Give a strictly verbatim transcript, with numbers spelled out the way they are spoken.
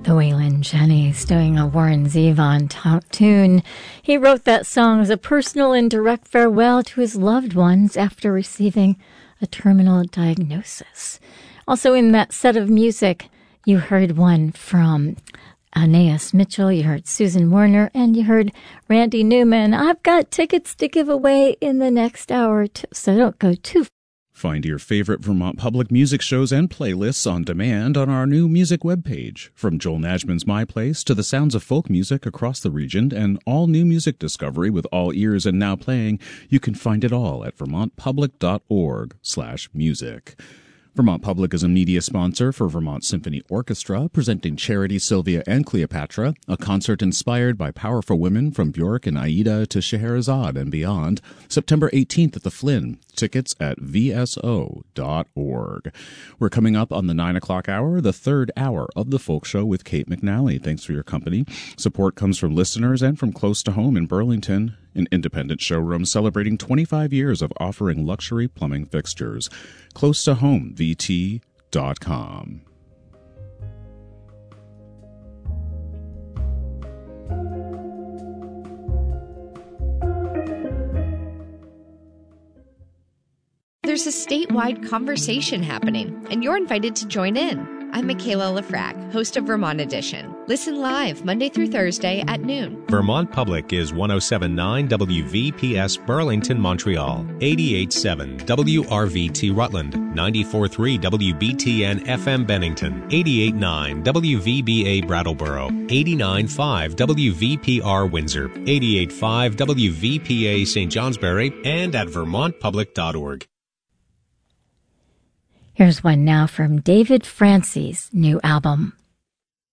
The Waylon Jennings doing a Warren Zevon t- tune. He wrote that song as a personal and direct farewell to his loved ones after receiving a terminal diagnosis. Also in that set of music, you heard one from Anais Mitchell, you heard Susan Warner, and you heard Randy Newman. I've got tickets to give away in the next hour, too, so don't go too far. Find your favorite Vermont Public music shows and playlists on demand on our new music webpage. From Joel Najman's My Place to the sounds of folk music across the region and all new music discovery with all ears and now playing, you can find it all at vermontpublic.org slash music. Vermont Public is a media sponsor for Vermont Symphony Orchestra, presenting Charity, Sylvia, and Cleopatra, a concert inspired by powerful women from Bjork and Aida to Scheherazade and beyond, September eighteenth at the Flynn. Tickets at v s o dot org. We're coming up on the nine o'clock hour, the third hour of the Folk Show with Kate McNally. Thanks for your company. Support comes from listeners and from close to home in Burlington, an independent showroom celebrating twenty-five years of offering luxury plumbing fixtures. Close to home v t dot com. There's a statewide conversation happening, and you're invited to join in. I'm Michaela Lafrac, host of Vermont Edition. Listen live Monday through Thursday at noon. Vermont Public is one oh seven point nine W V P S Burlington, Montreal, eighty-eight point seven W R V T Rutland, ninety-four point three W B T N F M Bennington, eighty-eight point nine W V B A Brattleboro, eighty-nine point five W V P R Windsor, eighty-eight point five W V P A Saint Johnsbury, and at vermont public dot org. Here's one now from David Francey's new album,